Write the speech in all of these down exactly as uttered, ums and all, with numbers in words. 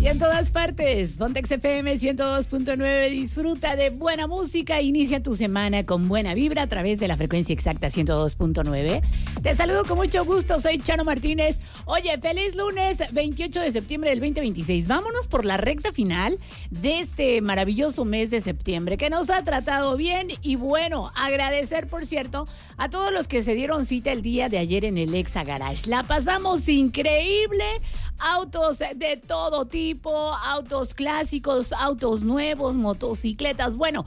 Y en todas partes, Pontex F M ciento dos punto nueve, disfruta de buena música, inicia tu semana con buena vibra a través de la frecuencia exacta ciento dos punto nueve. Te saludo con mucho gusto, soy Chano Martínez. Oye, feliz lunes veintiocho de septiembre del veinte veintiséis. Vámonos por la recta final de este maravilloso mes de septiembre que nos ha tratado bien y bueno, agradecer por cierto a todos los que se dieron cita el día de ayer en el Exa Garage. La pasamos increíble, autos de todo tipo, autos clásicos, autos nuevos, motocicletas, bueno,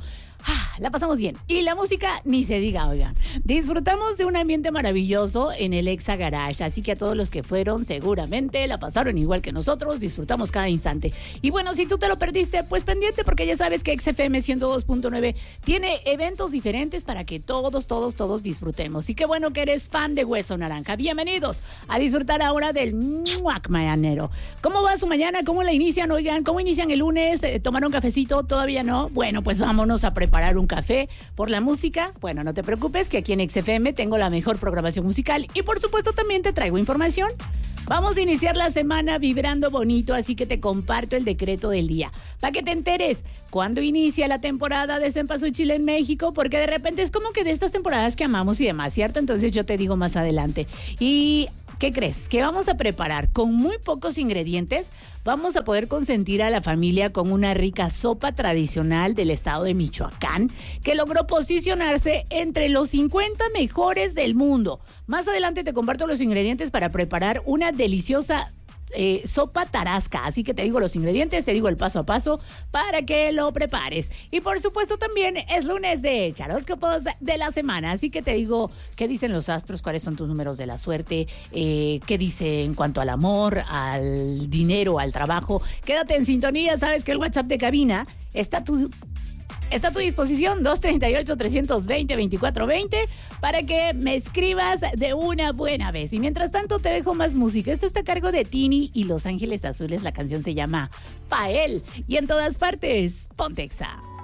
la pasamos bien. Y la música, ni se diga, oigan. Disfrutamos de un ambiente maravilloso en el Exa Garage, así que a todos los que fueron seguramente la pasaron igual que nosotros, disfrutamos cada instante. Y bueno, si tú te lo perdiste, pues pendiente, porque ya sabes que X F M ciento dos punto nueve tiene eventos diferentes para que todos, todos, todos disfrutemos. Y qué bueno que eres fan de Hueso Naranja. Bienvenidos a disfrutar ahora del Muac Mañanero. ¿Cómo va su mañana? ¿Cómo la inician? Oigan, ¿cómo inician el lunes? ¿Tomaron cafecito? ¿Todavía no? Bueno, pues vámonos a preparar un café por la música. Bueno, no te preocupes que aquí en X F M tengo la mejor programación musical y por supuesto también te traigo información. Vamos a iniciar la semana vibrando bonito, así que te comparto el decreto del día para que te enteres cuándo inicia la temporada de Cempasúchil en México, porque de repente es como que de estas temporadas que amamos y demás, ¿cierto? Entonces yo te digo más adelante. Y ¿qué crees? Que vamos a preparar con muy pocos ingredientes. Vamos a poder consentir a la familia con una rica sopa tradicional del estado de Michoacán que logró posicionarse entre los cincuenta mejores del mundo. Más adelante te comparto los ingredientes para preparar una deliciosa Eh, sopa tarasca, así que te digo los ingredientes, te digo el paso a paso para que lo prepares. Y por supuesto también es lunes de charóscopos de la semana, así que te digo qué dicen los astros, cuáles son tus números de la suerte, eh, qué dice en cuanto al amor, al dinero, al trabajo. Quédate en sintonía, sabes que el WhatsApp de cabina está a tu Está a tu disposición, dos treinta y ocho, trescientos veinte, veinticuatro veinte, para que me escribas de una buena vez. Y mientras tanto te dejo más música. Esto está a cargo de Tini y Los Ángeles Azules. La canción se llama Pael. Y en todas partes, Pontexa.